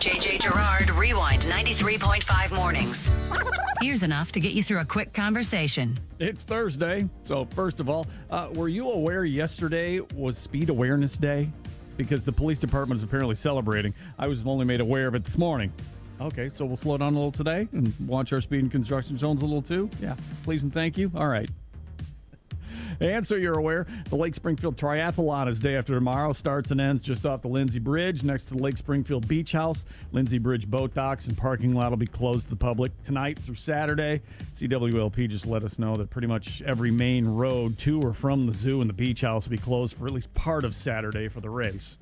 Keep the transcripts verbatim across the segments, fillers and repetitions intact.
J J Gerard, Rewind ninety-three point five mornings. Here's enough to get you through a quick conversation. It's Thursday, so first of all, uh, were you aware yesterday was Speed Awareness Day? Because the police department is apparently celebrating. I was only made aware of it this morning. Okay, so we'll slow down a little today and watch our speed and construction zones a little too? Yeah, please and thank you. All right. And so you're aware, the Lake Springfield Triathlon is day after tomorrow. Starts and ends just off the Lindsay Bridge next to the Lake Springfield Beach House. Lindsay Bridge boat docks and parking lot will be closed to the public tonight through Saturday. C W L P just let us know that pretty much every main road to or from the zoo and the beach house will be closed for at least part of Saturday for the race.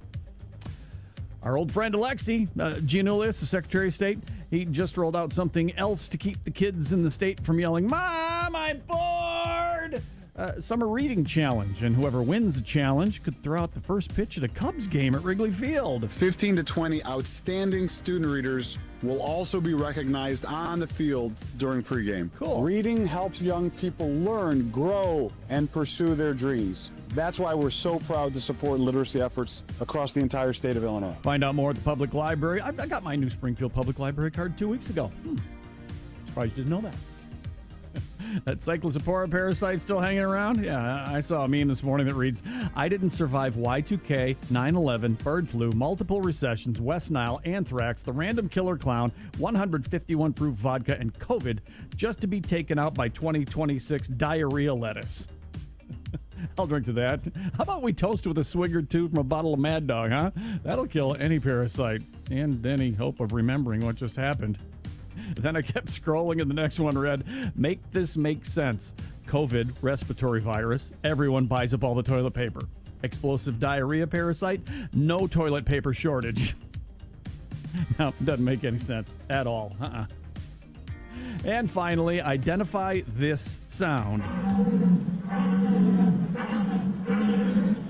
Our old friend Alexi, uh, Giannoulias, the Secretary of State, he just rolled out something else to keep the kids in the state from yelling, "Mom, I'm bored!" Uh, summer reading challenge, and whoever wins the challenge could throw out the first pitch at a Cubs game at Wrigley Field. fifteen to twenty outstanding student readers will also be recognized on the field during pregame. Cool. Reading helps young people learn, grow, and pursue their dreams. That's why we're so proud to support literacy efforts across the entire state of Illinois. Find out more at the public library. I, I got my new Springfield Public Library card two weeks ago. Hmm. Surprised you didn't know that. That Cyclospora parasite still hanging around? Yeah, I saw a meme this morning that reads, "I didn't survive Y two K, nine eleven, bird flu, multiple recessions, West Nile, anthrax, the random killer clown, one hundred fifty-one proof vodka, and COVID just to be taken out by twenty twenty-six diarrhea lettuce." I'll drink to that. How about we toast with a swig or two from a bottle of Mad Dog, huh? That'll kill any parasite and any hope of remembering what just happened. Then I kept scrolling and the next one read, "Make this make sense. COVID, respiratory virus, everyone buys up all the toilet paper. Explosive diarrhea parasite, no toilet paper shortage." No, it doesn't make any sense at all. Uh-uh. And finally, identify this sound.